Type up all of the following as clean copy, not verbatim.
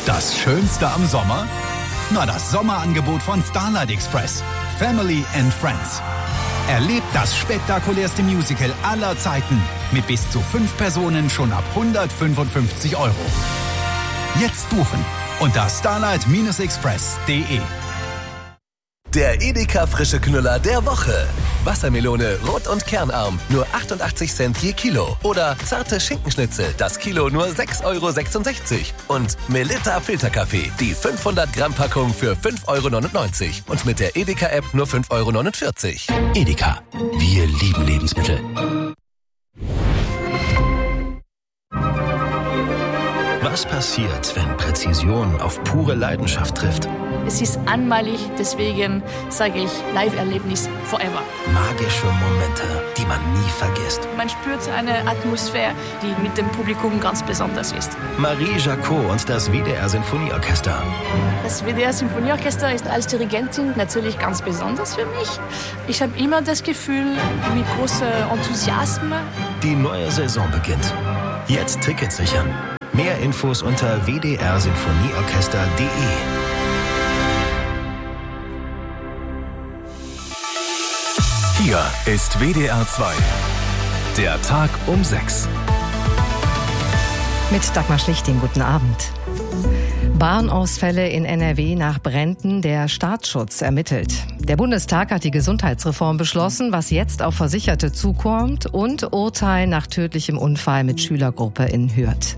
Das Schönste am Sommer? Na, das Sommerangebot von Starlight Express. Family and Friends. Erlebt das spektakulärste Musical aller Zeiten mit bis zu 5 Personen schon ab 155 €. Jetzt buchen unter starlight-express.de. Der Edeka frische Knüller der Woche. Wassermelone rot und kernarm, nur 88 Cent je Kilo. Oder zarte Schinkenschnitzel, das Kilo nur 6,66 €. Und Melitta Filterkaffee, die 500 Gramm Packung für 5,99 €. Und mit der Edeka-App nur 5,49 €. Edeka, wir lieben Lebensmittel. Was passiert, wenn Präzision auf pure Leidenschaft trifft? Es ist einmalig, deswegen sage ich Live-Erlebnis forever. Magische Momente, die man nie vergisst. Man spürt eine Atmosphäre, die mit dem Publikum ganz besonders ist. Marie Jacot und das WDR Sinfonieorchester. Das WDR Sinfonieorchester ist als Dirigentin natürlich ganz besonders für mich. Ich habe immer das Gefühl, mit großem Enthusiasmus. Die neue Saison beginnt. Jetzt Tickets sichern. Mehr Infos unter wdrsinfonieorchester.de. Hier ist WDR 2. Der Tag um 6. Mit Dagmar Schlichting, guten Abend. Bahnausfälle in NRW nach Bränden, der Staatsschutz ermittelt. Der Bundestag hat die Gesundheitsreform beschlossen, was jetzt auf Versicherte zukommt, und Urteil nach tödlichem Unfall mit Schülergruppe in Hürth.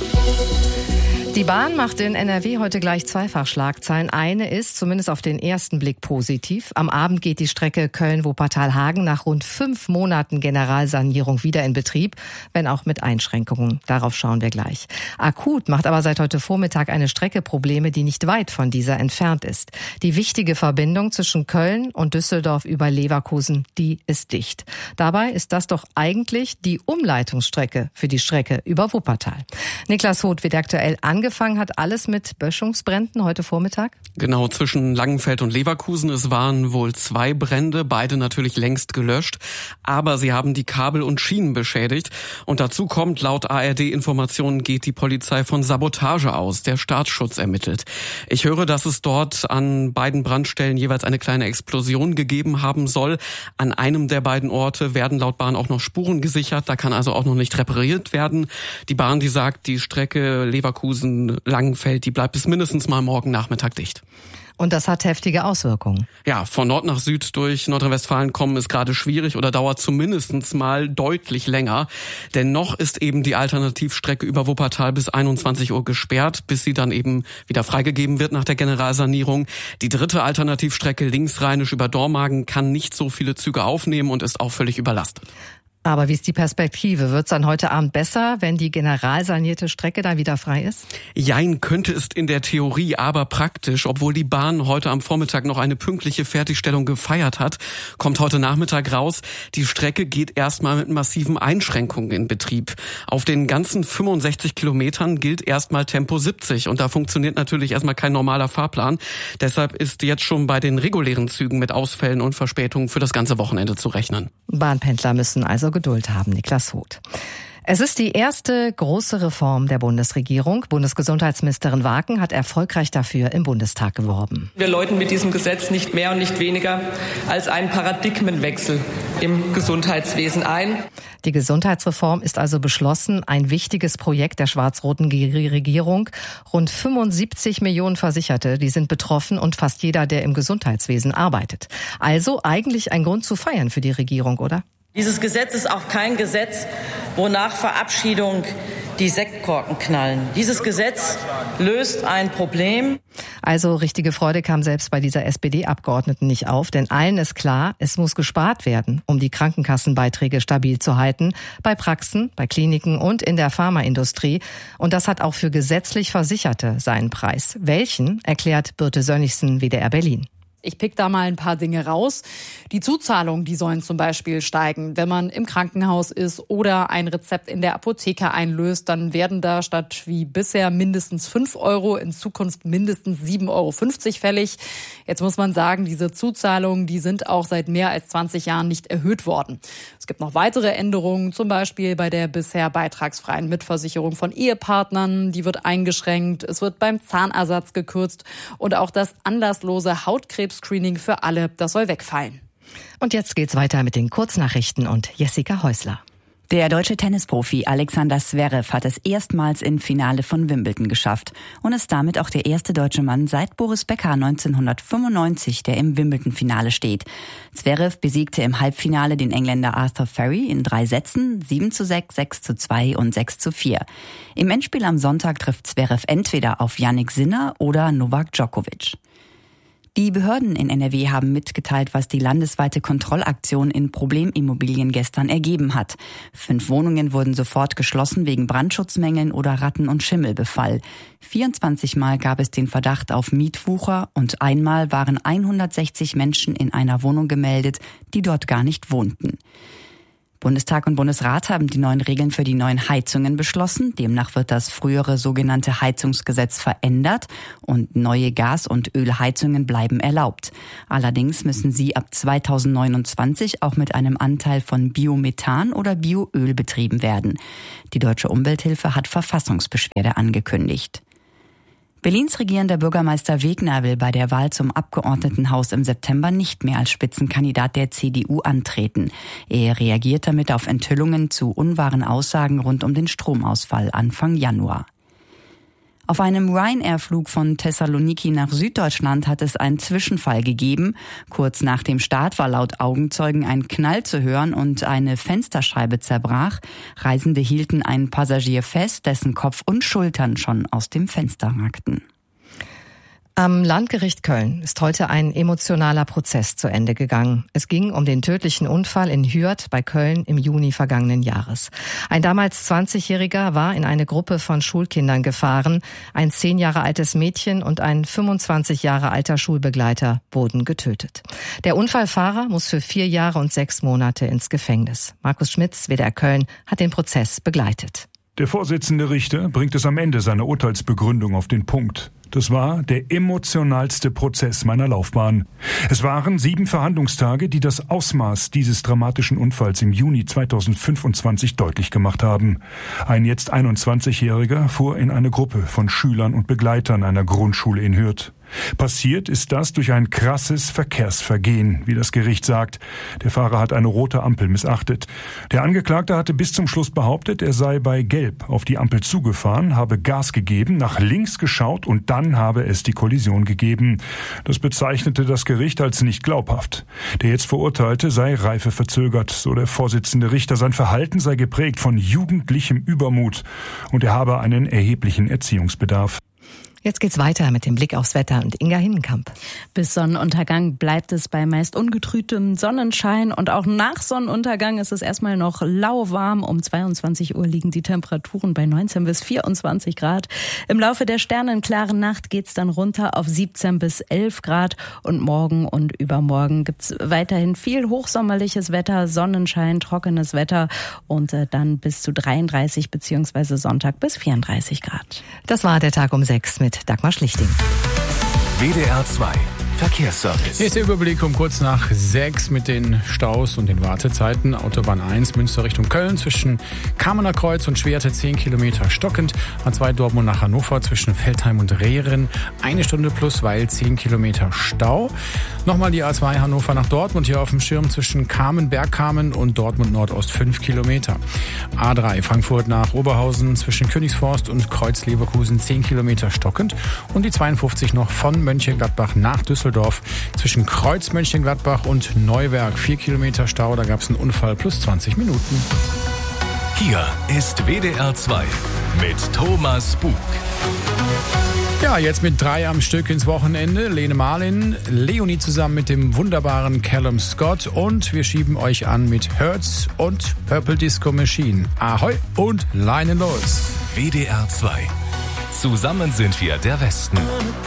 Die Bahn macht in NRW heute gleich zweifach Schlagzeilen. Eine ist zumindest auf den ersten Blick positiv. Am Abend geht die Strecke Köln-Wuppertal-Hagen nach rund 5 Monaten Generalsanierung wieder in Betrieb, wenn auch mit Einschränkungen. Darauf schauen wir gleich. Akut macht aber seit heute Vormittag eine Strecke Probleme, die nicht weit von dieser entfernt ist. Die wichtige Verbindung zwischen Köln und Düsseldorf über Leverkusen, die ist dicht. Dabei ist das doch eigentlich die Umleitungsstrecke für die Strecke über Wuppertal. Niklas Hoth wird aktuell angefangen hat alles mit Böschungsbränden heute Vormittag? Genau, zwischen Langenfeld und Leverkusen. Es waren wohl 2 Brände, beide natürlich längst gelöscht. Aber sie haben die Kabel und Schienen beschädigt. Und dazu kommt, laut ARD-Informationen geht die Polizei von Sabotage aus. Der Staatsschutz ermittelt. Ich höre, dass es dort an beiden Brandstellen jeweils eine kleine Explosion gegeben haben soll. An einem der beiden Orte werden laut Bahn auch noch Spuren gesichert. Da kann also auch noch nicht repariert werden. Die Bahn, die sagt, die Strecke Leverkusen-Langenfeld, die bleibt bis mindestens mal morgen Nachmittag dicht. Und das hat heftige Auswirkungen. Ja, von Nord nach Süd durch Nordrhein-Westfalen kommen ist gerade schwierig oder dauert zumindest mal deutlich länger. Denn noch ist eben die Alternativstrecke über Wuppertal bis 21 Uhr gesperrt, bis sie dann eben wieder freigegeben wird nach der Generalsanierung. Die dritte Alternativstrecke linksrheinisch über Dormagen kann nicht so viele Züge aufnehmen und ist auch völlig überlastet. Aber wie ist die Perspektive? Wird es dann heute Abend besser, wenn die generalsanierte Strecke dann wieder frei ist? Jein, könnte es in der Theorie, aber praktisch. Obwohl die Bahn heute am Vormittag noch eine pünktliche Fertigstellung gefeiert hat, kommt heute Nachmittag raus, die Strecke geht erstmal mit massiven Einschränkungen in Betrieb. Auf den ganzen 65 Kilometern gilt erstmal Tempo 70 und da funktioniert natürlich erstmal kein normaler Fahrplan. Deshalb ist jetzt schon bei den regulären Zügen mit Ausfällen und Verspätungen für das ganze Wochenende zu rechnen. Bahnpendler müssen also Geduld haben, Niklas Hoth. Es ist die erste große Reform der Bundesregierung. Bundesgesundheitsministerin Waken hat erfolgreich dafür im Bundestag geworben. Wir läuten mit diesem Gesetz nicht mehr und nicht weniger als einen Paradigmenwechsel im Gesundheitswesen ein. Die Gesundheitsreform ist also beschlossen, ein wichtiges Projekt der schwarz-roten Regierung. Rund 75 Millionen Versicherte, die sind betroffen und fast jeder, der im Gesundheitswesen arbeitet. Also eigentlich ein Grund zu feiern für die Regierung, oder? Dieses Gesetz ist auch kein Gesetz, wonach Verabschiedung die Sektkorken knallen. Dieses Gesetz löst ein Problem. Also richtige Freude kam selbst bei dieser SPD-Abgeordneten nicht auf, denn allen ist klar, es muss gespart werden, um die Krankenkassenbeiträge stabil zu halten, bei Praxen, bei Kliniken und in der Pharmaindustrie. Und das hat auch für gesetzlich Versicherte seinen Preis. Welchen, erklärt Birte Sönnigsen, WDR Berlin. Ich pick da mal ein paar Dinge raus. Die Zuzahlungen, die sollen zum Beispiel steigen. Wenn man im Krankenhaus ist oder ein Rezept in der Apotheke einlöst, dann werden da statt wie bisher mindestens 5 € in Zukunft mindestens 7,50 € fällig. Jetzt muss man sagen, diese Zuzahlungen, die sind auch seit mehr als 20 Jahren nicht erhöht worden. Es gibt noch weitere Änderungen, zum Beispiel bei der bisher beitragsfreien Mitversicherung von Ehepartnern. Die wird eingeschränkt. Es wird beim Zahnersatz gekürzt und auch das anlasslose Hautkrebs-Screening für alle, das soll wegfallen. Und jetzt geht's weiter mit den Kurznachrichten und Jessica Häusler. Der deutsche Tennisprofi Alexander Zverev hat es erstmals im Finale von Wimbledon geschafft und ist damit auch der erste deutsche Mann seit Boris Becker 1995, der im Wimbledon-Finale steht. Zverev besiegte im Halbfinale den Engländer Arthur Ferry in 3 Sätzen, 7:6, 6:2 und 6:4. Im Endspiel am Sonntag trifft Zverev entweder auf Jannik Sinner oder Novak Djokovic. Die Behörden in NRW haben mitgeteilt, was die landesweite Kontrollaktion in Problemimmobilien gestern ergeben hat. 5 Wohnungen wurden sofort geschlossen wegen Brandschutzmängeln oder Ratten- und Schimmelbefall. 24 Mal gab es den Verdacht auf Mietwucher und einmal waren 160 Menschen in einer Wohnung gemeldet, die dort gar nicht wohnten. Bundestag und Bundesrat haben die neuen Regeln für die neuen Heizungen beschlossen. Demnach wird das frühere sogenannte Heizungsgesetz verändert und neue Gas- und Ölheizungen bleiben erlaubt. Allerdings müssen sie ab 2029 auch mit einem Anteil von Biomethan oder Bioöl betrieben werden. Die Deutsche Umwelthilfe hat Verfassungsbeschwerde angekündigt. Berlins regierender Bürgermeister Wegner will bei der Wahl zum Abgeordnetenhaus im September nicht mehr als Spitzenkandidat der CDU antreten. Er reagiert damit auf Enthüllungen zu unwahren Aussagen rund um den Stromausfall Anfang Januar. Auf einem Ryanair-Flug von Thessaloniki nach Süddeutschland hat es einen Zwischenfall gegeben. Kurz nach dem Start war laut Augenzeugen ein Knall zu hören und eine Fensterscheibe zerbrach. Reisende hielten einen Passagier fest, dessen Kopf und Schultern schon aus dem Fenster ragten. Am Landgericht Köln ist heute ein emotionaler Prozess zu Ende gegangen. Es ging um den tödlichen Unfall in Hürth bei Köln im Juni vergangenen Jahres. Ein damals 20-Jähriger war in eine Gruppe von Schulkindern gefahren. Ein 10 Jahre altes Mädchen und ein 25 Jahre alter Schulbegleiter wurden getötet. Der Unfallfahrer muss für 4 Jahre und 6 Monate ins Gefängnis. Markus Schmitz, WDR Köln, hat den Prozess begleitet. Der Vorsitzende Richter bringt es am Ende seiner Urteilsbegründung auf den Punkt. Das war der emotionalste Prozess meiner Laufbahn. Es waren 7 Verhandlungstage, die das Ausmaß dieses dramatischen Unfalls im Juni 2025 deutlich gemacht haben. Ein jetzt 21-Jähriger fuhr in eine Gruppe von Schülern und Begleitern einer Grundschule in Hürth. Passiert ist das durch ein krasses Verkehrsvergehen, wie das Gericht sagt. Der Fahrer hat eine rote Ampel missachtet. Der Angeklagte hatte bis zum Schluss behauptet, er sei bei Gelb auf die Ampel zugefahren, habe Gas gegeben, nach links geschaut und dann habe es die Kollision gegeben. Das bezeichnete das Gericht als nicht glaubhaft. Der jetzt Verurteilte sei reifeverzögert, so der Vorsitzende Richter. Sein Verhalten sei geprägt von jugendlichem Übermut und er habe einen erheblichen Erziehungsbedarf. Jetzt geht's weiter mit dem Blick aufs Wetter und Inga Hinnenkamp. Bis Sonnenuntergang bleibt es bei meist ungetrübtem Sonnenschein und auch nach Sonnenuntergang ist es erstmal noch lauwarm. Um 22 Uhr liegen die Temperaturen bei 19 bis 24 Grad. Im Laufe der sternenklaren Nacht geht's dann runter auf 17 bis 11 Grad und morgen und übermorgen gibt's weiterhin viel hochsommerliches Wetter, Sonnenschein, trockenes Wetter und dann bis zu 33 bzw. Sonntag bis 34 Grad. Das war der Tag um 6 mit Dagmar Schlichting. WDR 2 Verkehrsservice. Hier ist der Überblick um kurz nach 6 mit den Staus und den Wartezeiten. Autobahn 1 Münster Richtung Köln zwischen Kamener Kreuz und Schwerte 10 Kilometer stockend. A2 Dortmund nach Hannover zwischen Veltheim und Rehren 1 Stunde plus, weil 10 Kilometer Stau. Nochmal die A2 Hannover nach Dortmund hier auf dem Schirm zwischen Bergkamen und Dortmund Nordost 5 Kilometer. A3 Frankfurt nach Oberhausen zwischen Königsforst und Kreuz Leverkusen 10 Kilometer stockend. Und die 52 noch von Mönchengladbach nach Düsseldorf zwischen Kreuz Mönchengladbach und Neuwerk 4 Kilometer Stau. Da gab es einen Unfall plus 20 Minuten. Hier ist WDR 2 mit Thomas Bug. Ja, jetzt mit 3 am Stück ins Wochenende. Lene Marlin, Leonie zusammen mit dem wunderbaren Callum Scott und wir schieben euch an mit Hertz und Purple Disco Machine. Ahoi und Leinen los. WDR 2. Zusammen sind wir der Westen.